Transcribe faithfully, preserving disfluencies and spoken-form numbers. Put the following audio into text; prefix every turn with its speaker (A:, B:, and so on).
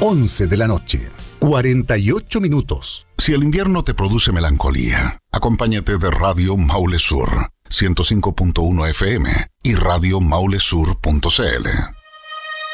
A: once de la noche, cuarenta y ocho minutos.
B: Si el invierno te produce melancolía, acompáñate de Radio Maule Sur, ciento cinco punto uno F M y radio maule sur punto c l.